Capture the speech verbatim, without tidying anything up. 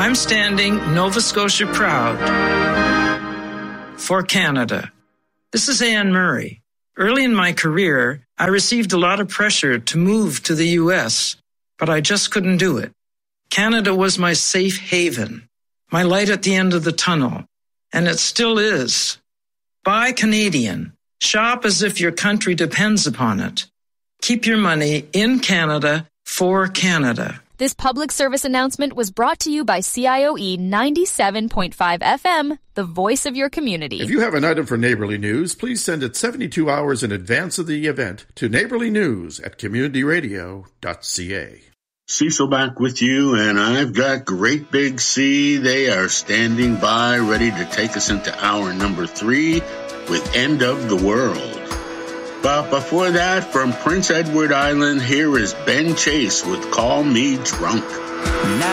I'm standing Nova Scotia proud for Canada. This is Anne Murray. Early in my career, I received a lot of pressure to move to the U S, but I just couldn't do it. Canada was my safe haven, my light at the end of the tunnel, and it still is. Buy Canadian. Shop as if your country depends upon it. Keep your money in Canada for Canada. This public service announcement was brought to you by C I O E ninety-seven point five F M, the voice of your community. If you have an item for Neighborly News, please send it seventy-two hours in advance of the event to neighborly news at community radio dot c a. Cecil back with you, and I've got Great Big Sea. They are standing by, ready to take us into hour number three with End of the World. But before that, from Prince Edward Island, here is Ben Chase with Call Me Drunk. Now